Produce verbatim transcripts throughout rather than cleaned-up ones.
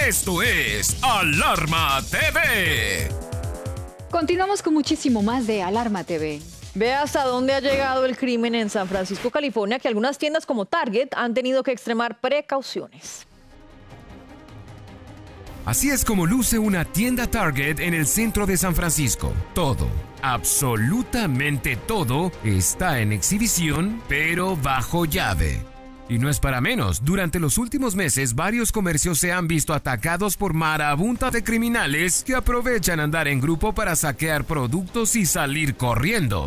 Esto es Alarma T V. Continuamos con muchísimo más de Alarma T V. Ve hasta dónde ha llegado el crimen en San Francisco, California, que algunas tiendas como Target han tenido que extremar precauciones. Así es como luce una tienda Target en el centro de San Francisco. Todo, absolutamente todo, está en exhibición, pero bajo llave. Y no es para menos, durante los últimos meses varios comercios se han visto atacados por marabunta de criminales que aprovechan andar en grupo para saquear productos y salir corriendo.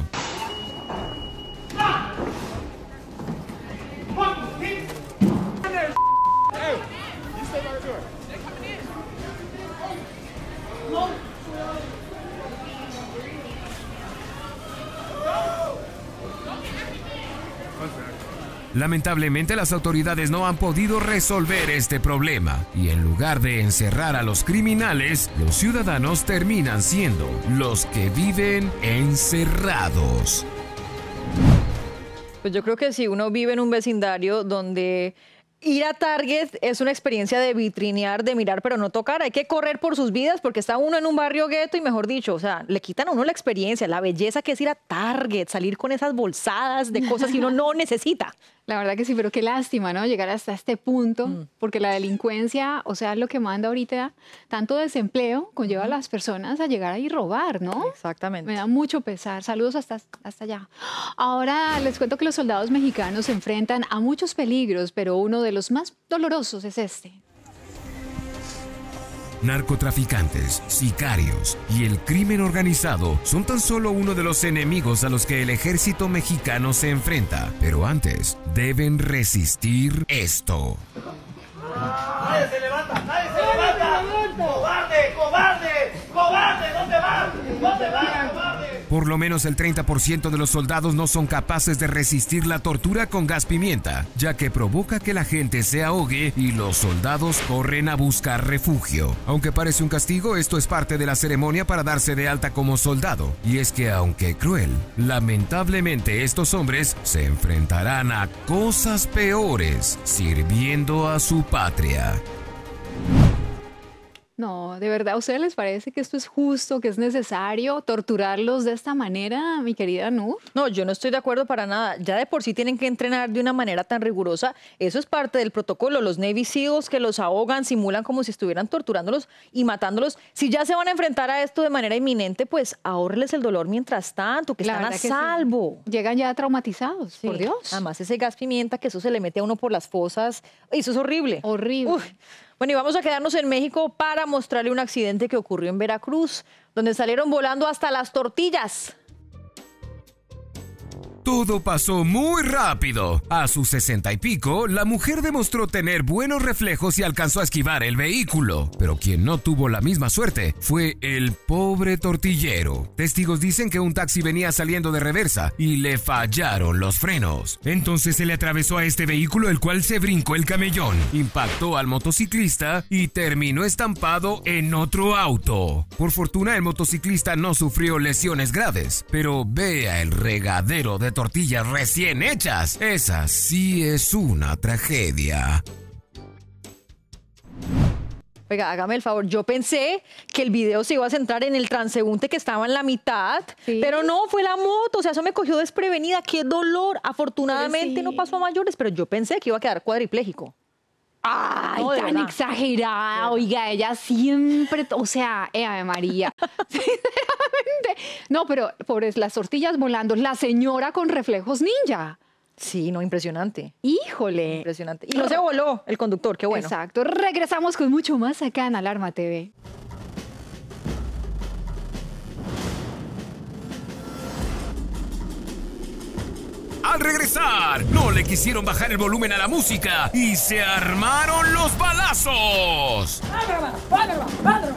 Lamentablemente las autoridades no han podido resolver este problema y en lugar de encerrar a los criminales, los ciudadanos terminan siendo los que viven encerrados. Pues yo creo que si uno vive en un vecindario donde ir a Target es una experiencia de vitrinear, de mirar, pero no tocar. Hay que correr por sus vidas porque está uno en un barrio gueto y, mejor dicho, o sea, le quitan a uno la experiencia, la belleza que es ir a Target, salir con esas bolsadas de cosas que uno no necesita. La verdad que sí, pero qué lástima, ¿no? Llegar hasta este punto, mm. porque la delincuencia, o sea, lo que manda ahorita, tanto desempleo, conlleva mm. a las personas a llegar ahí y robar, ¿no? Exactamente. Me da mucho pesar. Saludos hasta, hasta allá. Ahora les cuento que los soldados mexicanos se enfrentan a muchos peligros, pero uno de los más dolorosos es este. Narcotraficantes, sicarios y el crimen organizado son tan solo uno de los enemigos a los que el ejército mexicano se enfrenta. Pero antes, deben resistir esto. ¡Nadie se levanta! ¡Nadie se levanta! ¡Cobarde! ¡Cobarde! ¡Cobarde! ¿Dónde vas? ¿Dónde vas, cobarde? Por lo menos el treinta por ciento de los soldados no son capaces de resistir la tortura con gas pimienta, ya que provoca que la gente se ahogue y los soldados corren a buscar refugio. Aunque parece un castigo, esto es parte de la ceremonia para darse de alta como soldado. Y es que, aunque cruel, lamentablemente estos hombres se enfrentarán a cosas peores sirviendo a su patria. No, de verdad, ¿a ustedes les parece que esto es justo, que es necesario torturarlos de esta manera, mi querida Nur? No, yo no estoy de acuerdo para nada. Ya de por sí tienen que entrenar de una manera tan rigurosa. Eso es parte del protocolo. Los Navy SEALs que los ahogan, simulan como si estuvieran torturándolos y matándolos. Si ya se van a enfrentar a esto de manera inminente, pues ahórreles el dolor mientras tanto, que están a salvo. Sí. Llegan ya traumatizados, sí. Por Dios. Además, ese gas pimienta, que eso se le mete a uno por las fosas, eso es horrible. Horrible. Uf. Bueno, y vamos a quedarnos en México para mostrarle un accidente que ocurrió en Veracruz, donde salieron volando hasta las tortillas. Todo pasó muy rápido. A sus sesenta y pico, la mujer demostró tener buenos reflejos y alcanzó a esquivar el vehículo. Pero quien no tuvo la misma suerte fue el pobre tortillero. Testigos dicen que un taxi venía saliendo de reversa y le fallaron los frenos. Entonces se le atravesó a este vehículo, el cual se brincó el camellón, impactó al motociclista y terminó estampado en otro auto. Por fortuna, el motociclista no sufrió lesiones graves, pero vea el regadero de tortillas recién hechas. Esa sí es una tragedia. Oiga, hágame el favor, yo pensé que el video se iba a centrar en el transeúnte que estaba en la mitad, sí. Pero no, fue la moto, o sea, eso me cogió desprevenida, qué dolor. Afortunadamente sí. No pasó a mayores, pero yo pensé que iba a quedar cuadripléjico. Ay, no, tan verdad. Exagerada, oiga, ella siempre, o sea, eh, Ave María, sinceramente. No, pero por las tortillas volando, la señora con reflejos ninja. Sí, no, impresionante. Híjole. Impresionante. Y no se voló el conductor, qué bueno. Exacto, regresamos con mucho más acá en Alarma T V. Al regresar, no le quisieron bajar el volumen a la música y se armaron los balazos.